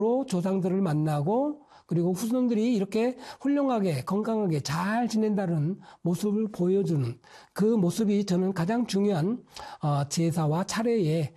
조상들을 만나고 그리고 후손들이 이렇게 훌륭하게 건강하게 잘 지낸다는 모습을 보여주는 그 모습이 저는 가장 중요한 제사와 차례의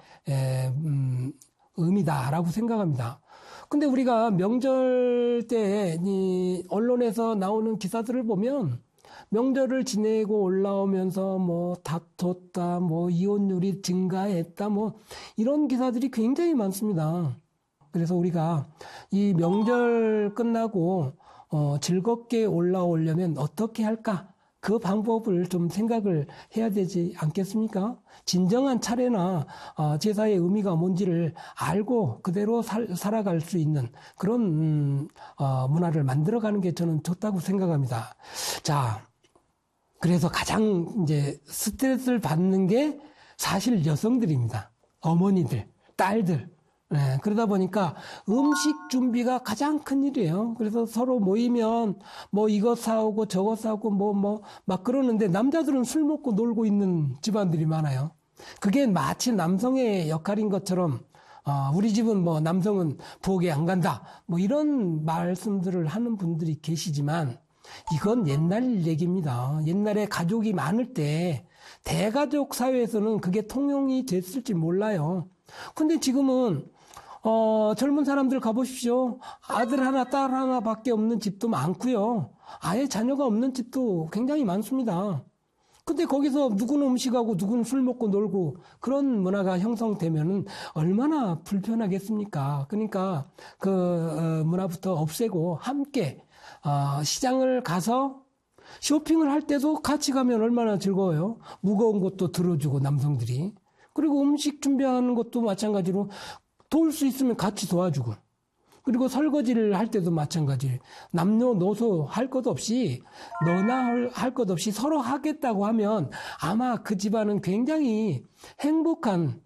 의미다라고 생각합니다. 근데 우리가 명절 때 이 언론에서 나오는 기사들을 보면 명절을 지내고 올라오면서 뭐 다퉜다, 뭐 이혼율이 증가했다, 뭐 이런 기사들이 굉장히 많습니다. 그래서 우리가 이 명절 끝나고 즐겁게 올라오려면 어떻게 할까? 그 방법을 좀 생각을 해야 되지 않겠습니까? 진정한 차례나 제사의 의미가 뭔지를 알고 그대로 살아갈 수 있는 그런 문화를 만들어가는 게 저는 좋다고 생각합니다. 자, 그래서 가장 이제 스트레스를 받는 게 사실 여성들입니다. 어머니들, 딸들. 네, 그러다 보니까 음식 준비가 가장 큰 일이에요. 그래서 서로 모이면 뭐 이거 사오고 저거 사오고 막 그러는데 남자들은 술 먹고 놀고 있는 집안들이 많아요. 그게 마치 남성의 역할인 것처럼 우리 집은 뭐 남성은 부엌에 안 간다. 뭐 이런 말씀들을 하는 분들이 계시지만 이건 옛날 얘기입니다. 옛날에 가족이 많을 때 대가족 사회에서는 그게 통용이 됐을지 몰라요. 근데 지금은 젊은 사람들 가보십시오. 아들 하나, 딸 하나밖에 없는 집도 많고요. 아예 자녀가 없는 집도 굉장히 많습니다. 근데 거기서 누구는 음식하고 누구는 술 먹고 놀고 그런 문화가 형성되면은 얼마나 불편하겠습니까? 그러니까 그 문화부터 없애고 함께 시장을 가서 쇼핑을 할 때도 같이 가면 얼마나 즐거워요. 무거운 것도 들어주고 남성들이. 그리고 음식 준비하는 것도 마찬가지로 도울 수 있으면 같이 도와주고, 그리고 설거지를 할 때도 마찬가지. 남녀노소 할 것 없이, 너나 할 것 없이 서로 하겠다고 하면 아마 그 집안은 굉장히 행복한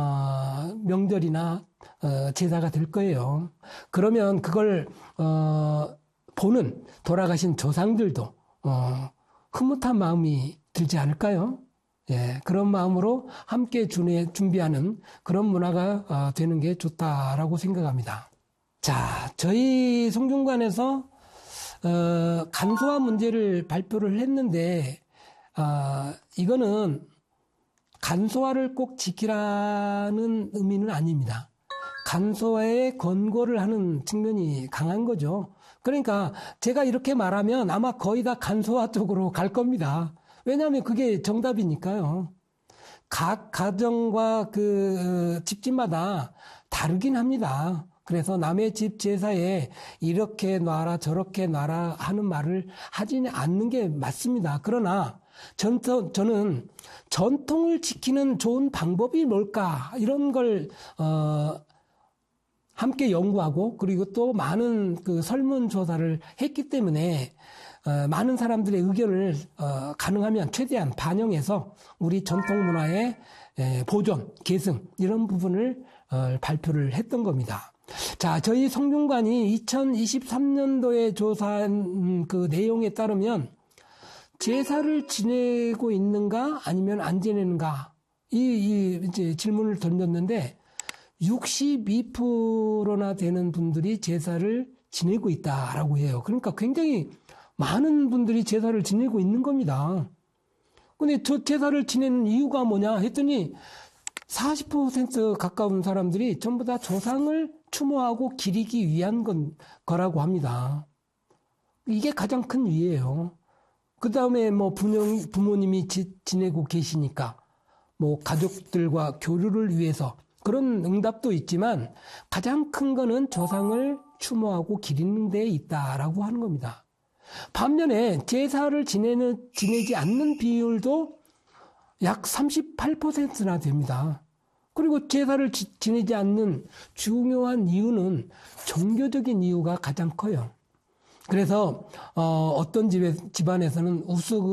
명절이나 제사가 될 거예요. 그러면 그걸 보는 돌아가신 조상들도 흐뭇한 마음이 들지 않을까요? 예, 그런 마음으로 함께 준비하는 그런 문화가 되는 게 좋다라고 생각합니다. 자, 저희 성균관에서 간소화 문제를 발표를 했는데 이거는 간소화를 꼭 지키라는 의미는 아닙니다. 간소화에 권고를 하는 측면이 강한 거죠. 그러니까 제가 이렇게 말하면 아마 거의 다 간소화 쪽으로 갈 겁니다. 왜냐하면 그게 정답이니까요. 각 가정과 그 집집마다 다르긴 합니다. 그래서 남의 집 제사에 이렇게 놔라 저렇게 놔라 하는 말을 하지는 않는 게 맞습니다. 그러나 저는 전통을 지키는 좋은 방법이 뭘까 이런 걸 함께 연구하고 그리고 또 많은 그 설문조사를 했기 때문에 많은 사람들의 의견을 가능하면 최대한 반영해서 우리 전통 문화의 보존, 계승 이런 부분을 발표를 했던 겁니다. 자, 저희 성균관이 2023년도에 조사한 그 내용에 따르면 제사를 지내고 있는가 아니면 안 지내는가 이제 질문을 던졌는데 62%나 되는 분들이 제사를 지내고 있다라고 해요. 그러니까 굉장히 많은 분들이 제사를 지내고 있는 겁니다. 근데 저 제사를 지내는 이유가 뭐냐 했더니 40% 가까운 사람들이 전부 다 조상을 추모하고 기리기 위한 거라고 합니다. 이게 가장 큰 이유예요. 그 다음에 뭐 부모님이 지내고 계시니까 뭐 가족들과 교류를 위해서 그런 응답도 있지만 가장 큰 거는 조상을 추모하고 기리는 데 있다라고 하는 겁니다. 반면에 제사를 지내지 않는 비율도 약 38%나 됩니다. 그리고 제사를 지내지 않는 중요한 이유는 종교적인 이유가 가장 커요. 그래서 어떤 집안에서는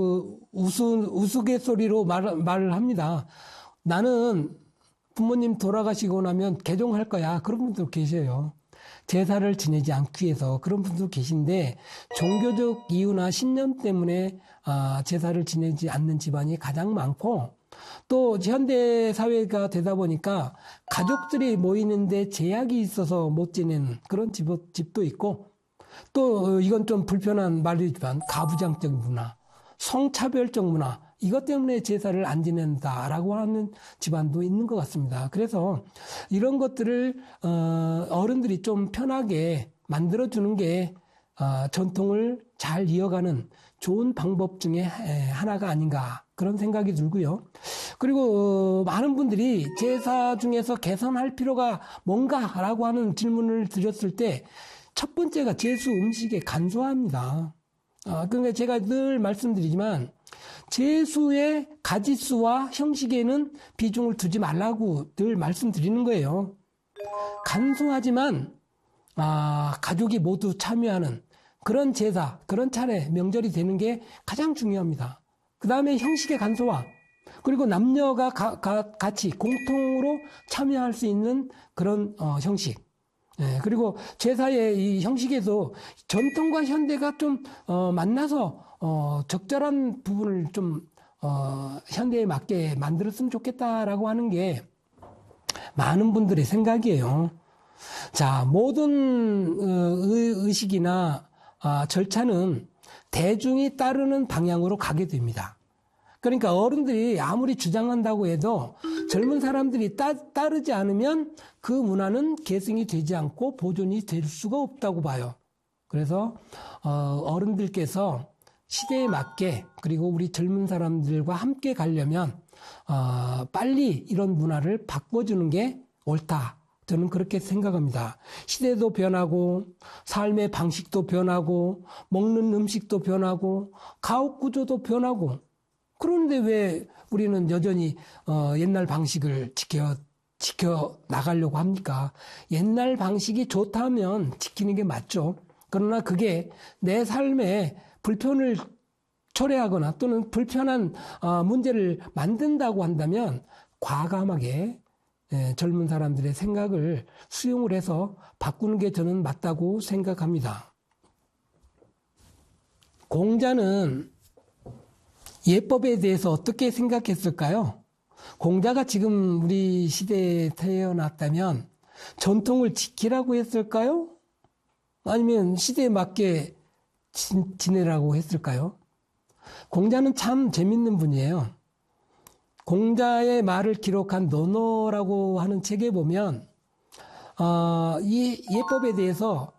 우스갯소리로 말을 합니다. 나는 부모님 돌아가시고 나면 개종할 거야. 그런 분도 계셔요. 제사를 지내지 않기 위해서 그런 분도 계신데 종교적 이유나 신념 때문에 제사를 지내지 않는 집안이 가장 많고 또 현대 사회가 되다 보니까 가족들이 모이는데 제약이 있어서 못 지내는 그런 집도 있고, 또 이건 좀 불편한 말이지만 가부장적 문화, 성차별적 문화, 이것 때문에 제사를 안 지낸다라고 하는 집안도 있는 것 같습니다. 그래서 이런 것들을 어른들이 좀 편하게 만들어주는 게 전통을 잘 이어가는 좋은 방법 중에 하나가 아닌가, 그런 생각이 들고요. 그리고 많은 분들이 제사 중에서 개선할 필요가 뭔가라고 하는 질문을 드렸을 때 첫 번째가 제수 음식의 간소화입니다. 그러니까 제가 늘 말씀드리지만 제수의 가짓수와 형식에는 비중을 두지 말라고 늘 말씀드리는 거예요. 간소하지만 가족이 모두 참여하는 그런 제사, 그런 차례, 명절이 되는 게 가장 중요합니다. 그 다음에 형식의 간소화, 그리고 남녀가 같이 공통으로 참여할 수 있는 그런 형식. 그리고 제사의 이 형식에도 전통과 현대가 좀 만나서 적절한 부분을 좀 현대에 맞게 만들었으면 좋겠다라고 하는 게 많은 분들의 생각이에요. 자, 모든 의식이나 절차는 대중이 따르는 방향으로 가게 됩니다. 그러니까 어른들이 아무리 주장한다고 해도 젊은 사람들이 따르지 않으면 그 문화는 계승이 되지 않고 보존이 될 수가 없다고 봐요. 그래서 어른들께서 시대에 맞게, 그리고 우리 젊은 사람들과 함께 가려면 빨리 이런 문화를 바꿔주는 게 옳다. 저는 그렇게 생각합니다. 시대도 변하고 삶의 방식도 변하고 먹는 음식도 변하고 가옥 구조도 변하고, 그런데 왜 우리는 여전히 옛날 방식을 지켜 나가려고 합니까? 옛날 방식이 좋다면 지키는 게 맞죠. 그러나 그게 내 삶에 불편을 초래하거나 또는 불편한 문제를 만든다고 한다면 과감하게 젊은 사람들의 생각을 수용을 해서 바꾸는 게 저는 맞다고 생각합니다. 공자는 예법에 대해서 어떻게 생각했을까요? 공자가 지금 우리 시대에 태어났다면 전통을 지키라고 했을까요? 아니면 시대에 맞게 지내라고 했을까요? 공자는 참 재밌는 분이에요. 공자의 말을 기록한 논어라고 하는 책에 보면 이 예법에 대해서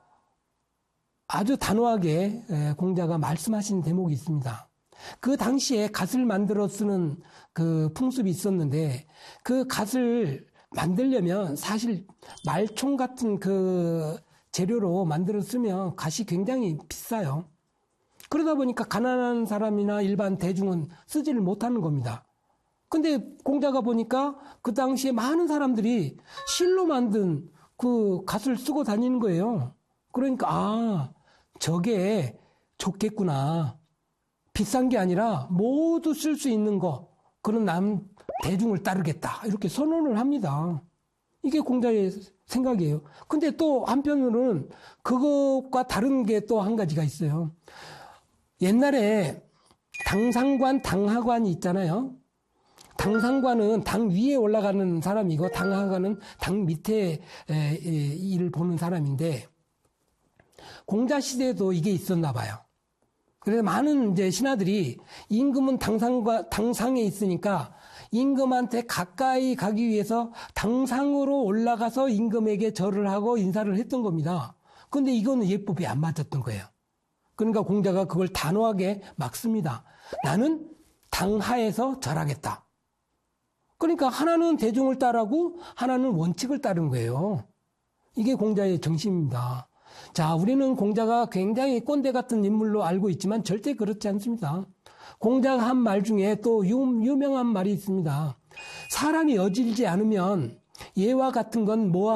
아주 단호하게 공자가 말씀하신 대목이 있습니다. 그 당시에 갓을 만들어 쓰는 그 풍습이 있었는데, 그 갓을 만들려면 사실 말총 같은 그 재료로 만들어 쓰면 갓이 굉장히 비싸요. 그러다 보니까 가난한 사람이나 일반 대중은 쓰지를 못하는 겁니다. 근데 공자가 보니까 그 당시에 많은 사람들이 실로 만든 그 갓을 쓰고 다니는 거예요. 그러니까 저게 좋겠구나. 비싼 게 아니라 모두 쓸 수 있는 거, 그런 대중을 따르겠다, 이렇게 선언을 합니다. 이게 공자의 생각이에요. 근데 또 한편으로는 그것과 다른 게 또 한 가지가 있어요. 옛날에 당상관, 당하관이 있잖아요. 당상관은 당 위에 올라가는 사람이고 당하관은 당 밑에 일을 보는 사람인데, 공자 시대에도 이게 있었나 봐요. 그래서 많은 이제 신하들이 임금은 당상에 있으니까 임금한테 가까이 가기 위해서 당상으로 올라가서 임금에게 절을 하고 인사를 했던 겁니다. 그런데 이거는 예법이 안 맞았던 거예요. 그러니까 공자가 그걸 단호하게 막습니다. 나는 당하에서 절하겠다. 그러니까 하나는 대중을 따르고 하나는 원칙을 따른 거예요. 이게 공자의 정신입니다. 자, 우리는 공자가 굉장히 꼰대 같은 인물로 알고 있지만 절대 그렇지 않습니다. 공자가 한 말 중에 또 유명한 말이 있습니다. 사람이 어질지 않으면 예와 같은 건 뭐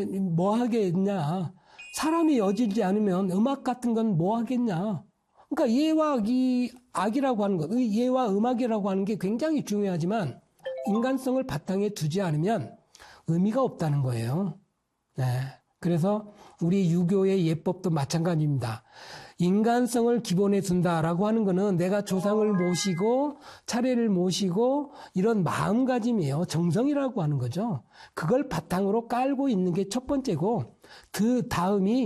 하겠냐. 사람이 어질지 않으면 음악 같은 건 뭐 하겠냐. 그러니까 예와 악이라고 하는 것, 예와 음악이라고 하는 게 굉장히 중요하지만 인간성을 바탕에 두지 않으면 의미가 없다는 거예요. 네. 그래서 우리 유교의 예법도 마찬가지입니다. 인간성을 기본에 둔다라고 하는 것은 내가 조상을 모시고 차례를 모시고 이런 마음가짐이에요. 정성이라고 하는 거죠. 그걸 바탕으로 깔고 있는 게 첫 번째고 그 다음이